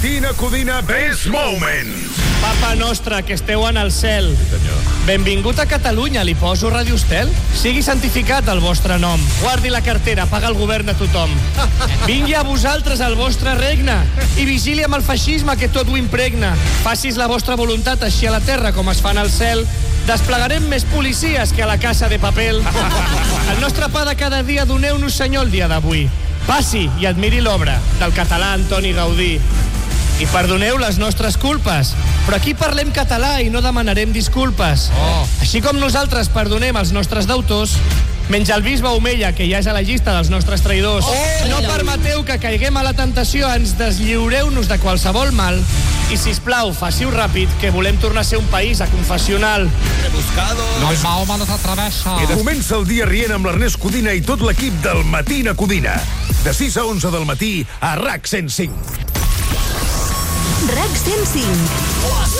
Matina Codina Best Moments. Papa nostre, que esteu en el cel. Sí, senyor. Benvingut a Catalunya, li poso Radio Estel? Sigui santificat el vostre nom. Guardi la cartera, paga el govern de tothom. Vingui a vosaltres el vostre regne i vigili amb el feixisme que tot ho impregna. Facis la vostra voluntat així a la terra com es fa en el cel. Desplegarem més policies que a la Casa de Papel. El nostre pa de cada dia doneu-nos, senyor, el dia d'avui. Passi i admiri l'obra del català Antoni Gaudí. I perdoneu les nostres culpes, però aquí parlem català i no demanarem disculpes. Així com nosaltres perdonem els nostres deutors, menys el bisbe Omella, que ja és a la llista dels nostres traïdors. No permeteu que caiguem a la tentació, ens deslliureu-nos de qualsevol mal i, sisplau, faci-ho ràpid, que volem tornar a ser un país aconfessional. No, el Mahoma no s'atreveixa. Comença el dia rient amb l'Ernest Codina i tot l'equip del Matina Codina. De 6 a 11 del matí a RAC 105. RAC 105.